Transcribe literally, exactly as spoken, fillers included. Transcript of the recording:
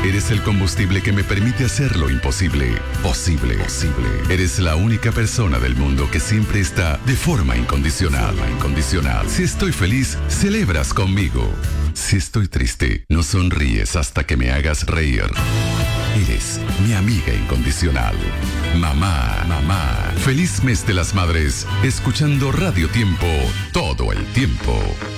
Eres el combustible que me permite hacer lo imposible posible. Posible. Eres la única persona del mundo que siempre está de forma incondicional. Incondicional. Si estoy feliz, celebras conmigo. Si estoy triste, no sonríes hasta que me hagas reír. Eres mi amiga incondicional. Mamá, mamá. Feliz mes de las madres, escuchando Radio Tiempo todo el tiempo.